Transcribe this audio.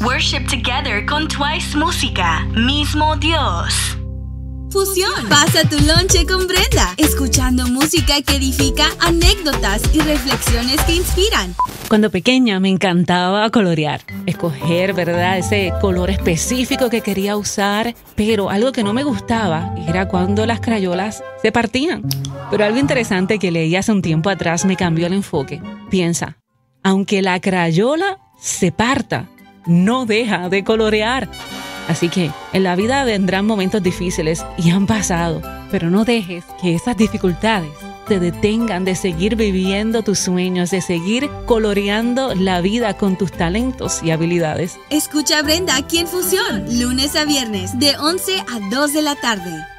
Worship together con Twice Música. Mismo Dios. Fusión. Pasa tu lonche con Brenda, escuchando música que edifica, anécdotas y reflexiones que inspiran. Cuando pequeña me encantaba colorear, escoger, ¿verdad?, ese color específico que quería usar, pero algo que no me gustaba era cuando las crayolas se partían. Pero algo interesante que leí hace un tiempo atrás me cambió el enfoque. Piensa, aunque la crayola se parta, no deja de colorear. Así que en la vida vendrán momentos difíciles y han pasado, pero no dejes que esas dificultades te detengan de seguir viviendo tus sueños, de seguir coloreando la vida con tus talentos y habilidades. Escucha a Brenda aquí en Fusión, lunes a viernes, de 11 a 2 de la tarde.